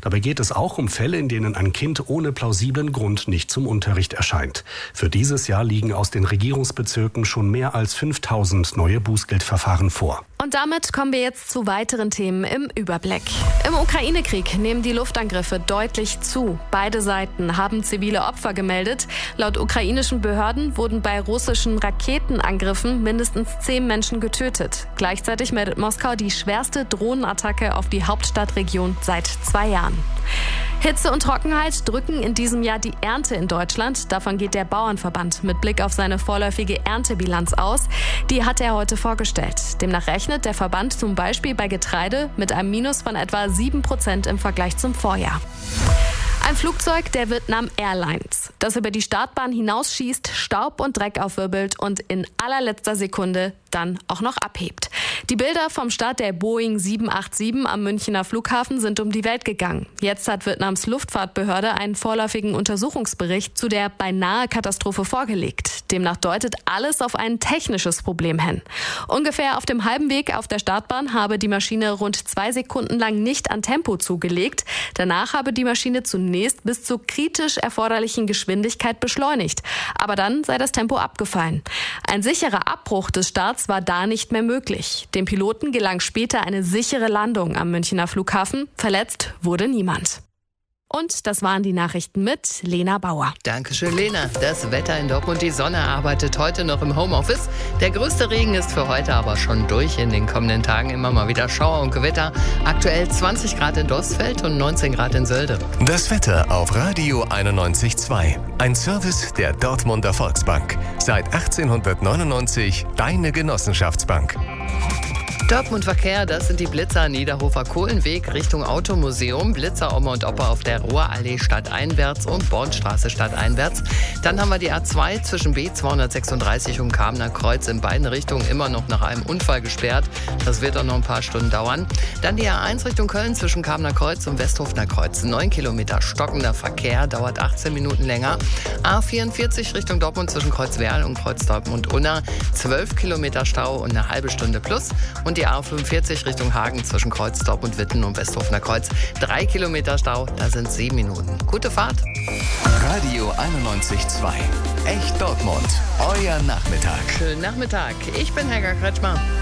Dabei geht es auch um Fälle, in denen ein Kind ohne plausiblen Grund nicht zum Unterricht erscheint. Für dieses Jahr liegen aus den Regierungsbezirken schon mehr als 5000 neue Bußgeldverfahren vor. Und damit kommen wir jetzt zu weiteren Themen im Überblick. Im Ukraine-Krieg nehmen die Luftangriffe deutlich zu. Beide Seiten haben zivile Opfer gemeldet. Laut ukrainischen Behörden wurden bei russischen Raketenangriffen mindestens 10 Menschen getötet. Gleichzeitig meldet Moskau die schwerste Drohnenattacke auf die Hauptstadtregion seit 2 Jahren. Hitze und Trockenheit drücken in diesem Jahr die Ernte in Deutschland. Davon geht der Bauernverband mit Blick auf seine vorläufige Erntebilanz aus. Die hat er heute vorgestellt. Demnach rechnet der Verband zum Beispiel bei Getreide mit einem Minus von etwa 7% im Vergleich zum Vorjahr. Ein Flugzeug der Vietnam Airlines, das über die Startbahn hinausschießt, Staub und Dreck aufwirbelt und in allerletzter Sekunde dann auch noch abhebt. Die Bilder vom Start der Boeing 787 am Münchner Flughafen sind um die Welt gegangen. Jetzt hat Vietnams Luftfahrtbehörde einen vorläufigen Untersuchungsbericht zu der beinahe Katastrophe vorgelegt. Demnach deutet alles auf ein technisches Problem hin. Ungefähr auf dem halben Weg auf der Startbahn habe die Maschine rund 2 Sekunden lang nicht an Tempo zugelegt. Danach habe die Maschine zunächst bis zur kritisch erforderlichen Geschwindigkeit beschleunigt. Aber dann sei das Tempo abgefallen. Ein sicherer Abbruch des Starts war da nicht mehr möglich. Dem Piloten gelang später eine sichere Landung am Münchner Flughafen. Verletzt wurde niemand. Und das waren die Nachrichten mit Lena Bauer. Dankeschön, Lena. Das Wetter in Dortmund, die Sonne arbeitet heute noch im Homeoffice. Der größte Regen ist für heute aber schon durch. In den kommenden Tagen immer mal wieder Schauer und Gewitter. Aktuell 20 Grad in Dostfeld und 19 Grad in Sölde. Das Wetter auf Radio 91.2. Ein Service der Dortmunder Volksbank. Seit 1899 deine Genossenschaftsbank. Dortmund Verkehr, das sind die Blitzer Niederhofer Kohlenweg Richtung Automuseum, Blitzer Oma und Opa auf der Ruhrallee stadteinwärts und Bornstraße stadteinwärts. Dann haben wir die A2 zwischen B236 und Kamener Kreuz in beiden Richtungen immer noch nach einem Unfall gesperrt. Das wird auch noch ein paar Stunden dauern. Dann die A1 Richtung Köln zwischen Kamener Kreuz und Westhofener Kreuz. 9 Kilometer stockender Verkehr, dauert 18 Minuten länger. A44 Richtung Dortmund zwischen Kreuzwerl und Kreuz Dortmund-Unna. 12 Kilometer Stau und eine halbe Stunde plus. Und die A45 Richtung Hagen zwischen Kreuz Dortmund-Witten und Westhofener Kreuz. 3 Kilometer Stau, da sind 7 Minuten. Gute Fahrt. Radio 91.2. Echt Dortmund. Euer Nachmittag. Schönen Nachmittag. Ich bin Helga Kretschmer.